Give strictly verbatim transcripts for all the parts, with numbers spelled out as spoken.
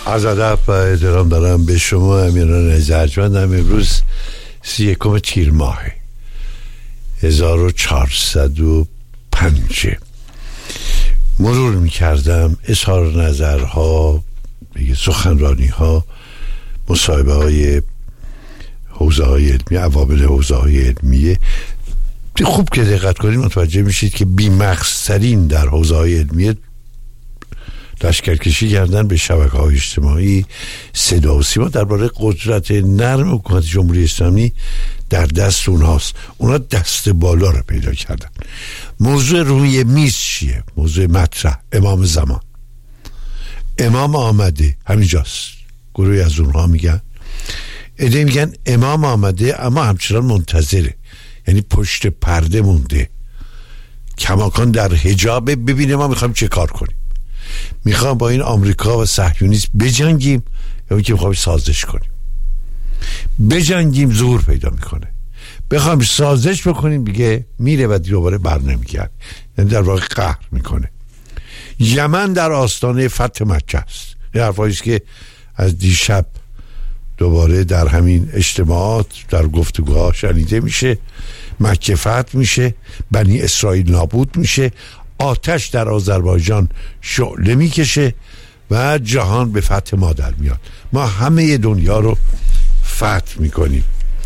از ادب و احترام دارم به شما امیران ارجمندم. امروز سی یکم تیر ماه هزار و چهارصد و پنج مرور میکردم اظهار نظرها، سخنرانی ها، مصاحبه های حوزه های علمی، عوامل حوزه های علمیه. خوب که دقت کنید متوجه میشید که بی‌مغزترین در حوزه های علمیه لشکرکشی کردن به شبکه‌های اجتماعی، صدا و سیما درباره قدرت نرم حکومت جمهوری اسلامی در دست اونهاست. اونا دست بالا رو پیدا کردن. موضوع روی میز چیه؟ موضوع مطرح امام زمان. امام آمده، همینجاست. گروهی از اونها میگن، ایده میگن امام آمده اما همچنان منتظره، یعنی پشت پرده مونده، کماکان در حجاب. ببینه ما میخوایم چه کار کنیم، میخوام با این آمریکا و صهیونیسم بجنگیم یا اینکه میخوام سازش کنیم. بجنگیم ظهور پیدا میکنه، بخوام سازش بکنیم دیگه میره و دوباره بر نمیگرد، یعنی در واقع قهر میکنه. یمن در آستانه فتح مکه است. این حرفایی است که از دیشب دوباره در همین اجتماعات در گفتگوها شنیده میشه. مکه فتح میشه، بنی اسرائیل نابود میشه، آتش در آذربایجان شعله میکشه و جهان به فتح ما در میاد. ما همه دنیا رو فتح میکنیم.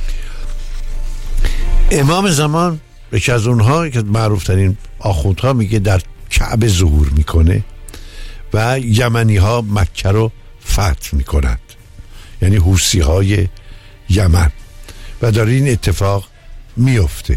امام زمان یکی از اونها که معروف ترین آخوندها میگه در کعبه ظهور میکنه و یمنی ها مکه رو فتح میکنند، یعنی حوثی های یمن، و در این اتفاق میفته.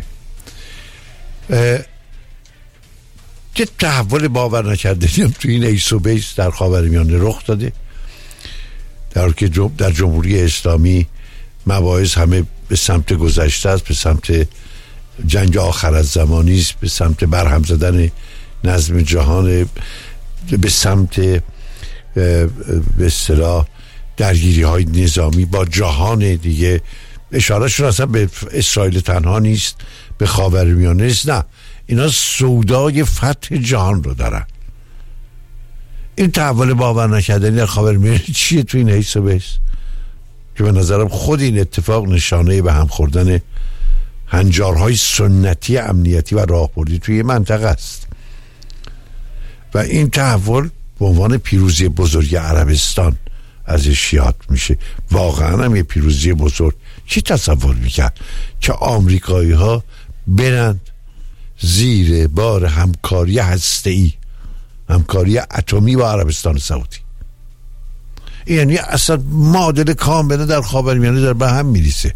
یه تحول باور نکردنی هم تو این ایس و بیس در خاورمیانه رخ داده، در که در جمهوری اسلامی مباحث همه به سمت گذشته است، به سمت جنگ آخر از زمانی است، به سمت برهم زدن نظم جهان، به سمت به اصطلاح درگیری های نظامی با جهان دیگه. اشاره شون اصلا به اسرائیل تنها نیست، به خاورمیانه نیست، نه، اینا سودای فتح جهان رو دارن. این تحول باور نکردنی در خاورمیانه چیه تو این حیث و بیس که به نظرم خود این اتفاق نشانه به هم خوردن هنجارهای سنتی امنیتی و راهبردی توی منطقه است. و این تحول به عنوان پیروزی بزرگ عربستان ازش یاد میشه. واقعا هم یه پیروزی بزرگ. کی تصور میکرد که آمریکایی ها برند زیر بار همکاری هسته‌ای، همکاری اتمی با عربستان سعودی؟ یعنی اصلا معادله کاملا در خاورمیانه در به هم میریسه.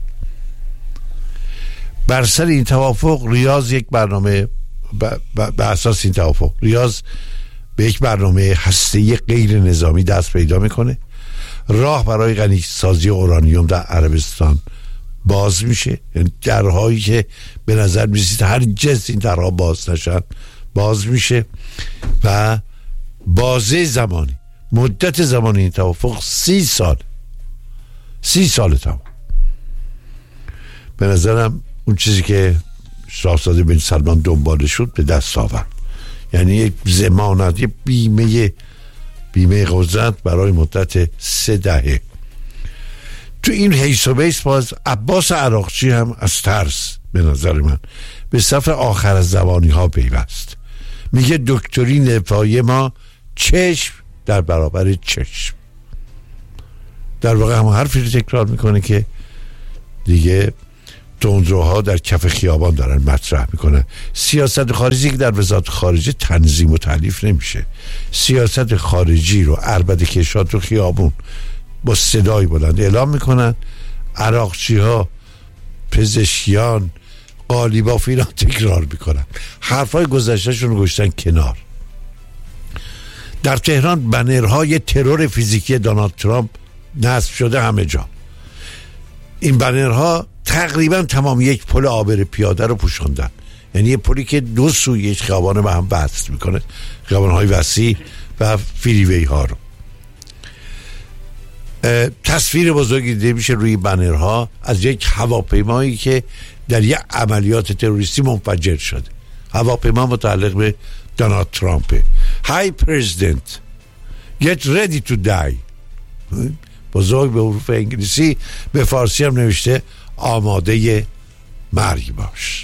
بر سر این توافق ریاض یک برنامه به اساس این توافق ریاض به یک برنامه هسته‌ای غیر نظامی دست پیدا میکنه. راه برای غنی سازی اورانیوم در عربستان باز میشه، یعنی درهایی که به نظر میرسید هر جز این درها باز نشن باز میشه. و بازه زمانی، مدت زمانی این توافق سی سال سی سال تمام. به نظرم اون چیزی که شاهزاده بن سلمان دنبال شد به دست آورد، یعنی یک ضمانت، یک بیمه بیمه قدرت برای مدت سه دهه. تو این حیث و بیس باز عباس عراقچی هم از ترس به نظر من به صف آخر از زبانی ها پیوست. میگه دکترین دفاعی ما چشم در برابر چشم. در واقع هم حرفی رو تکرار میکنه که دیگه تندروها در کف خیابان دارن مطرح میکنن. سیاست خارجی که در وزارت خارجه تنظیم و تالیف نمیشه. سیاست خارجی رو عربده کشان تو خیابون با صدای بلند اعلام میکنن. عراقچی ها، پزشکیان، قالیباف اینا تکرار میکنن. حرفای گذشتهشون رو گذاشتن کنار. در تهران بنرهای ترور فیزیکی دونالد ترامپ نصب شده همه جا. این بنرها تقریبا تمام یک پل عابر پیاده رو پوشوندن، یعنی یه پلی که دو سوی یک خیابان به هم وصل میکنه، خیابان‌های وسیع و فریوی ها رو. تصویر بزرگی دیده میشه روی بنرها از یک هواپیمایی که در یک عملیات تروریستی منفجر شده. هواپیما متعلق به دونالد ترامپ. Hi President, get ready to die. بزرگ به حروف انگلیسی، به فارسی هم نوشته آماده مرگ باش.